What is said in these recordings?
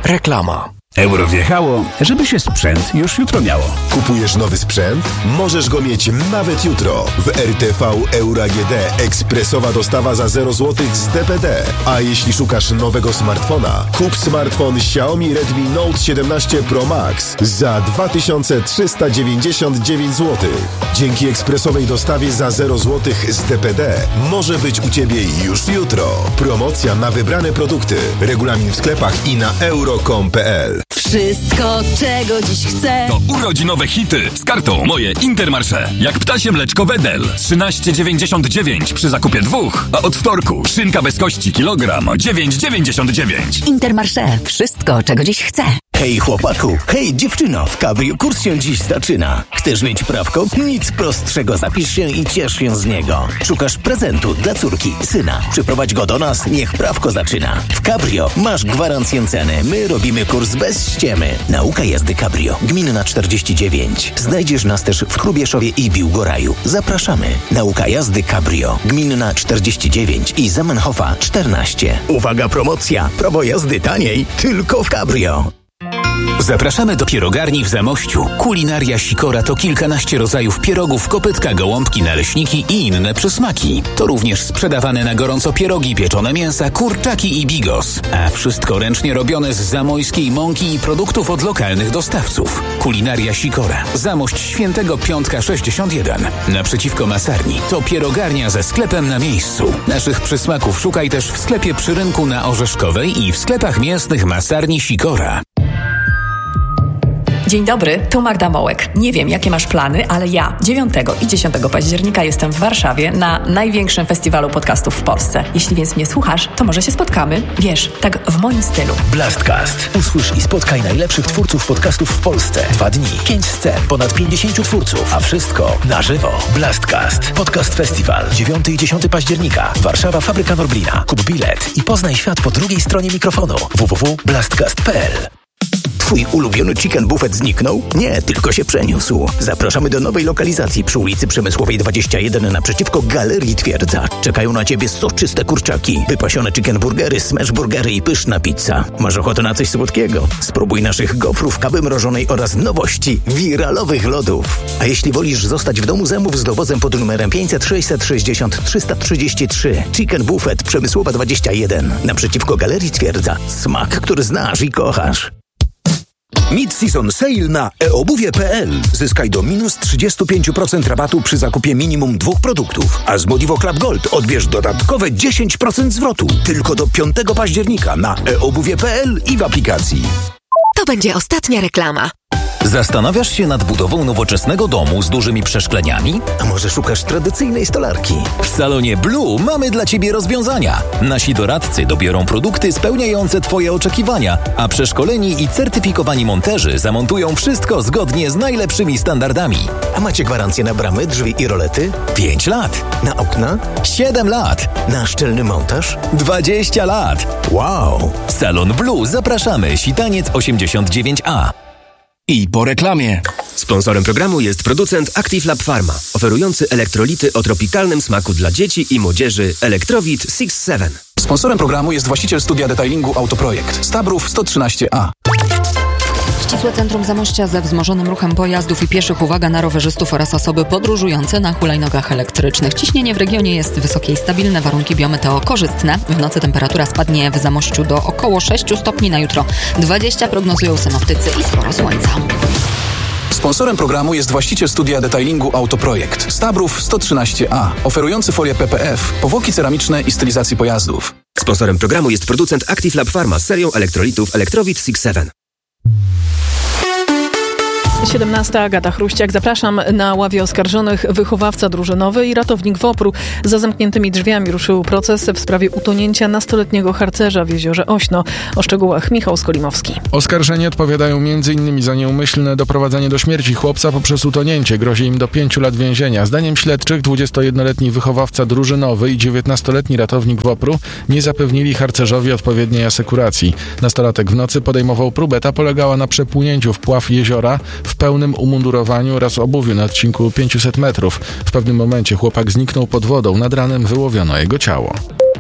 Reklama. Euro wjechało, żeby się sprzęt już jutro miało. Kupujesz nowy sprzęt? Możesz go mieć nawet jutro. W RTV Euro AGD ekspresowa dostawa za 0 zł z DPD. A jeśli szukasz nowego smartfona, kup smartfon Xiaomi Redmi Note 17 Pro Max za 2399 zł. Dzięki ekspresowej dostawie za 0 zł z DPD może być u Ciebie już jutro. Promocja na wybrane produkty. Regulamin w sklepach i na euro.com.pl. Wszystko, czego dziś chcę. To urodzinowe hity z kartą Moje Intermarché. Jak ptasie mleczko Wedel 13,99 przy zakupie 2, a od wtorku szynka bez kości kilogram 9,99. Intermarché. Wszystko, czego dziś chcę. Hej chłopaku, hej dziewczyno, w Cabrio kurs się dziś zaczyna. Chcesz mieć prawko? Nic prostszego, zapisz się i ciesz się z niego. Szukasz prezentu dla córki, syna. Przyprowadź go do nas, niech prawko zaczyna. W Cabrio masz gwarancję ceny, my robimy kurs bez ściemy. Nauka jazdy Cabrio, gminna 49. Znajdziesz nas też w Hrubieszowie i Biłgoraju. Zapraszamy. Nauka jazdy Cabrio, gminna 49 i Zamenhofa 14. Uwaga, promocja, prawo jazdy taniej, tylko w Cabrio. Zapraszamy do pierogarni w Zamościu. Kulinaria Sikora to kilkanaście rodzajów pierogów, kopytka, gołąbki, naleśniki i inne przysmaki. To również sprzedawane na gorąco pierogi, pieczone mięsa, kurczaki i bigos. A wszystko ręcznie robione z zamojskiej mąki i produktów od lokalnych dostawców. Kulinaria Sikora. Zamość Świętego Piątka 61. Naprzeciwko masarni. To pierogarnia ze sklepem na miejscu. Naszych przysmaków szukaj też w sklepie przy rynku na Orzeszkowej i w sklepach mięsnych masarni Sikora. Dzień dobry, tu Magda Mołek. Nie wiem, jakie masz plany, ale ja 9 i 10 października jestem w Warszawie na największym festiwalu podcastów w Polsce. Jeśli więc mnie słuchasz, to może się spotkamy. Wiesz, tak w moim stylu. Blastcast. Usłysz i spotkaj najlepszych twórców podcastów w Polsce. 2 dni, 5 scen, ponad 50 twórców, a wszystko na żywo. Blastcast. Podcast Festiwal. 9 i 10 października. Warszawa, Fabryka Norblina. Kup bilet i poznaj świat po drugiej stronie mikrofonu. www.blastcast.pl. Twój ulubiony chicken buffet zniknął? Nie, tylko się przeniósł. Zapraszamy do nowej lokalizacji przy ulicy Przemysłowej 21 naprzeciwko Galerii Twierdza. Czekają na Ciebie soczyste kurczaki, wypasione chicken burgery, smash burgery i pyszna pizza. Masz ochotę na coś słodkiego? Spróbuj naszych gofrów, kawy mrożonej oraz nowości, wiralowych lodów. A jeśli wolisz zostać w domu, zamów z dowozem pod numerem 500 660 333. Chicken buffet Przemysłowa 21 naprzeciwko Galerii Twierdza. Smak, który znasz i kochasz. Mid-season sale na eobuwie.pl. Zyskaj do minus 35% rabatu przy zakupie minimum 2 produktów. A z Modivo Club Gold odbierz dodatkowe 10% zwrotu. Tylko do 5 października na eobuwie.pl i w aplikacji. To będzie ostatnia reklama. Zastanawiasz się nad budową nowoczesnego domu z dużymi przeszkleniami? A może szukasz tradycyjnej stolarki? W salonie Blue mamy dla Ciebie rozwiązania. Nasi doradcy dobiorą produkty spełniające Twoje oczekiwania, a przeszkoleni i certyfikowani monterzy zamontują wszystko zgodnie z najlepszymi standardami. A macie gwarancję na bramy, drzwi i rolety? 5 lat. Na okna? 7 lat. Na szczelny montaż? 20 lat. Wow! Salon Blue, zapraszamy. Sitaniec 89A. I po reklamie. Sponsorem programu jest producent Active Lab Pharma, oferujący elektrolity o tropikalnym smaku dla dzieci i młodzieży Electrowit 6-7. Sponsorem programu jest właściciel studia detailingu Autoprojekt, Stabrów 113A. Ścisłe centrum Zamościa ze wzmożonym ruchem pojazdów i pieszych. Uwaga na rowerzystów oraz osoby podróżujące na hulajnogach elektrycznych. Ciśnienie w regionie jest wysokie i stabilne, warunki biometeo korzystne. W nocy temperatura spadnie w Zamościu do około 6 stopni, na jutro 20 prognozują synoptycy i sporo słońca. Sponsorem programu jest właściciel studia detailingu Autoprojekt, Stabrów 113A, oferujący folię PPF, powłoki ceramiczne i stylizacji pojazdów. Sponsorem programu jest producent Active Lab Pharma z serią elektrolitów Electrowit 6-7. 17. Agata Chruściak. Zapraszam. Na ławie oskarżonych wychowawca drużynowy i ratownik WOPR-u. Za zamkniętymi drzwiami ruszył proces w sprawie utonięcia nastoletniego harcerza w jeziorze Ośno. O szczegółach Michał Skolimowski. Oskarżeni odpowiadają m.in. za nieumyślne doprowadzenie do śmierci chłopca poprzez utonięcie. Grozi im do 5 lat więzienia. Zdaniem śledczych 21-letni wychowawca drużynowy i 19-letni ratownik WOPR-u nie zapewnili harcerzowi odpowiedniej asekuracji. Nastolatek w nocy podejmował próbę. Ta polegała na przepłynięciu w pław jeziora w pełnym umundurowaniu oraz obuwiu na odcinku 500 metrów. W pewnym momencie chłopak zniknął pod wodą. Nad ranem wyłowiono jego ciało.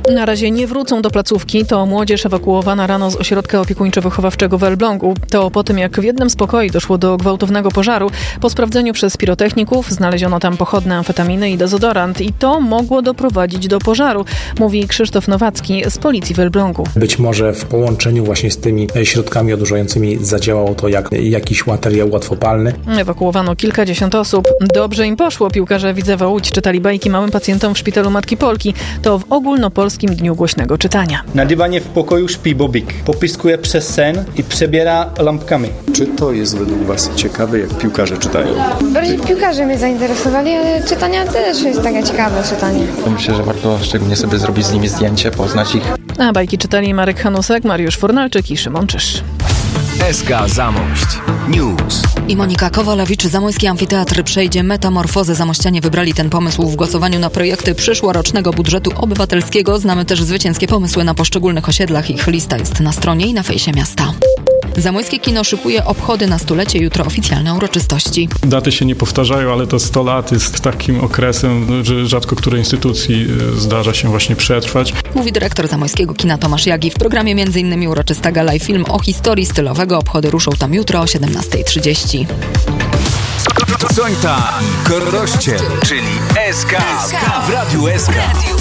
Na razie nie wrócą do placówki. To młodzież ewakuowana rano z ośrodka opiekuńczo-wychowawczego w Elblągu. To po tym, jak w jednym z pokoi doszło do gwałtownego pożaru. Po sprawdzeniu przez pirotechników znaleziono tam pochodne amfetaminy i dezodorant. I to mogło doprowadzić do pożaru, mówi Krzysztof Nowacki z policji w Elblągu. Być może w połączeniu właśnie z tymi środkami odurzającymi zadziałało to jak jakiś materiał łatwopalny. Ewakuowano kilkadziesiąt osób. Dobrze im poszło. Piłkarze Widzewa Łódź czytali bajki małym pacjentom w szpitalu Matki Polki. To w ogólnopolskim dniu głośnego czytania. Na dywanie w pokoju śpi Bobik. Popiskuje przez sen i przebiera lampkami. Czy to jest według Was ciekawe, jak piłkarze czytają? Bardziej piłkarze mnie zainteresowali, ale czytania też jest takie ciekawe czytanie. Myślę, że warto szczególnie sobie zrobić z nimi zdjęcie, poznać ich. A bajki czytali Marek Hanusek, Mariusz Fornalczyk i Szymon Czyż. SK Zamość News. I Monika Kowalewicz. Zamojski Amfiteatr przejdzie metamorfozę. Zamościanie wybrali ten pomysł w głosowaniu na projekty przyszłorocznego budżetu obywatelskiego. Znamy też zwycięskie pomysły na poszczególnych osiedlach. Ich lista jest na stronie i na fejsie miasta. Zamojskie Kino szykuje obchody na stulecie. Jutro oficjalne uroczystości. Daty się nie powtarzają, ale to 100 lat jest takim okresem, że rzadko której instytucji zdarza się właśnie przetrwać. Mówi dyrektor Zamojskiego Kina Tomasz Jagi. W programie m.in. uroczysta gala i film o historii stylowego. Obchody ruszą tam jutro o 17:30. Sońta i Korościel, czyli SK w Radiu SK.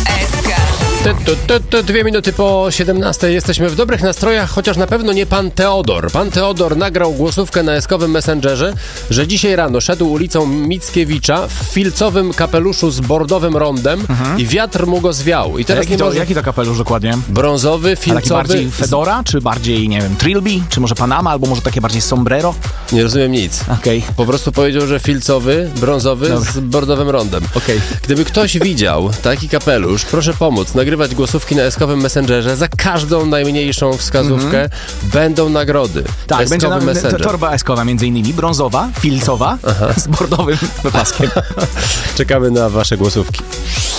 2 minuty po 17 jesteśmy w dobrych nastrojach, chociaż na pewno nie pan Teodor. Pan Teodor nagrał głosówkę na S-kowym Messengerze, że dzisiaj rano szedł ulicą Mickiewicza w filcowym kapeluszu z bordowym rondem i wiatr mu go zwiał. I teraz jaki to kapelusz dokładnie? Brązowy, filcowy. A taki bardziej fedora, czy bardziej, nie wiem, trilby, czy może Panama, albo może takie bardziej sombrero? Nie rozumiem nic. Okej. Po prostu powiedział, że filcowy, brązowy z bordowym rondem. Gdyby ktoś widział taki kapelusz, proszę pomóc, nagrywać głosówki na S-kowym Messengerze. Za każdą najmniejszą wskazówkę będą nagrody. Tak, będzie torba S-kowa między innymi, brązowa, filcowa, z bordowym wypaskiem. Czekamy na wasze głosówki.